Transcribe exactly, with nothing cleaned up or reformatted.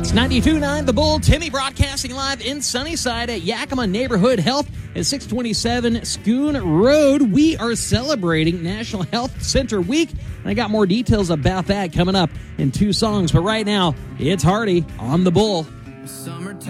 It's ninety-two point nine The Bull. Timmy broadcasting live in Sunnyside at Yakima Neighborhood Health at six twenty-seven Schoon Road. We are celebrating National Health Center Week, and I got more details about that coming up in two songs. But right now, it's Hardy on The Bull. Summertime.